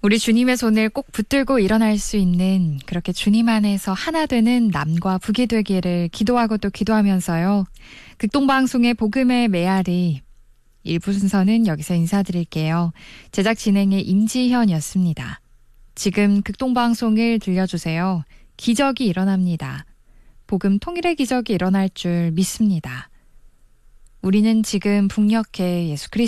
우리 주님의 손을 꼭 붙들고 일어날 수 있는, 그렇게 주님 안에서 하나 되는 남과 북이 되기를 기도하고 또 기도하면서요. 극동방송의 복음의 메아리 1부 순서는 여기서 인사드릴게요. 제작 진행의 임지현이었습니다. 지금 극동방송을 들려주세요. 기적이 일어납니다. 복음 통일의 기적이 일어날 줄 믿습니다. 우리는 지금 북녘에 예수 그리스도